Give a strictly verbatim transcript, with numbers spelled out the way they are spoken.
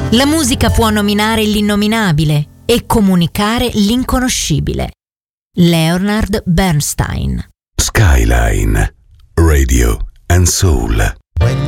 La musica può nominare l'innominabile e comunicare l'inconoscibile. Leonard Bernstein. Skyline Radio and Soul.